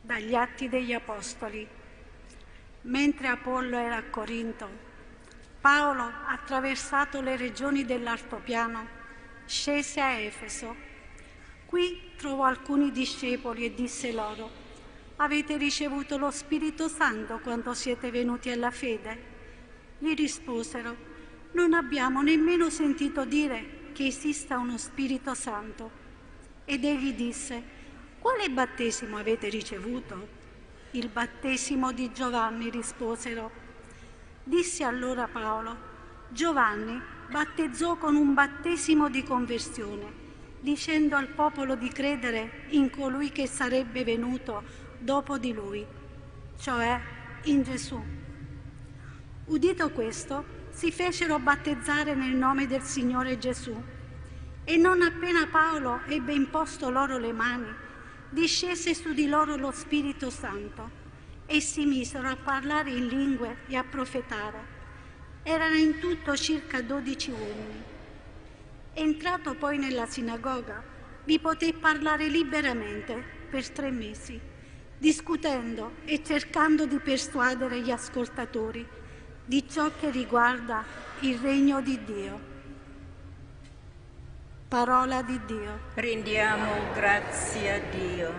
Dagli Atti degli Apostoli. Mentre Apollo era a Corinto, Paolo, attraversato le regioni dell'altopiano, scese a Efeso. Qui trovò alcuni discepoli e disse loro: avete ricevuto lo Spirito Santo quando siete venuti alla fede? Gli risposero: non abbiamo nemmeno sentito dire che esista uno Spirito Santo. Ed egli disse: quale battesimo avete ricevuto? Il battesimo di Giovanni, risposero. Disse allora Paolo: Giovanni battezzò con un battesimo di conversione, dicendo al popolo di credere in colui che sarebbe venuto dopo di lui, cioè in Gesù. Udito questo, si fecero battezzare nel nome del Signore Gesù. E non appena Paolo ebbe imposto loro le mani, discese su di loro lo Spirito Santo e si misero a parlare in lingue e a profetare. Erano in tutto circa 12 uomini. Entrato poi nella sinagoga, vi poté parlare liberamente per 3 mesi, discutendo e cercando di persuadere gli ascoltatori di ciò che riguarda il regno di Dio. Parola di Dio. Rendiamo grazie a Dio.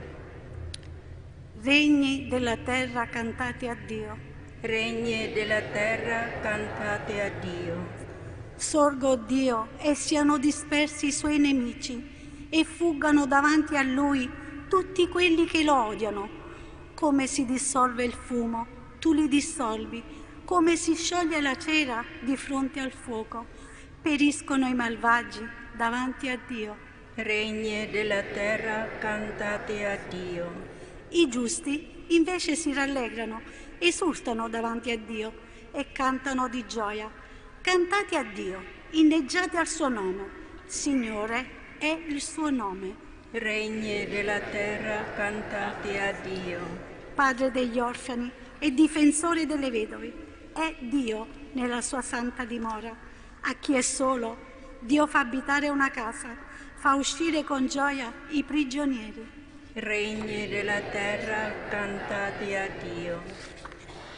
Regni della terra, cantate a Dio. Regni della terra, cantate a Dio. Sorga, o Dio, e siano dispersi i suoi nemici, e fuggano davanti a lui tutti quelli che lo odiano. Come si dissolve il fumo, tu li dissolvi, come si scioglie la cera di fronte al fuoco. Periscono i malvagi davanti a Dio. Regni della terra, cantate a Dio. I giusti invece si rallegrano, esultano davanti a Dio e cantano di gioia. Cantate a Dio, inneggiate al suo nome. Signore è il suo nome. Regni della terra, cantate a Dio. Padre degli orfani e difensore delle vedovi, è Dio nella sua santa dimora. A chi è solo, Dio fa abitare una casa, fa uscire con gioia i prigionieri. Regni della terra, cantate a Dio.